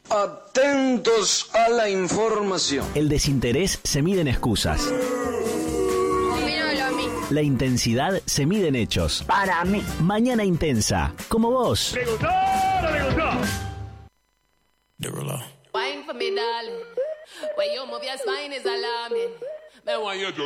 Atentos a la información. El desinterés se mide en excusas. Dímelo a mí. La intensidad se mide en hechos. Para mí. Mañana intensa, como vos. ¿Le gustó o no le gustó? Wine for me, darling. When you move your spine is alarming. Me want you to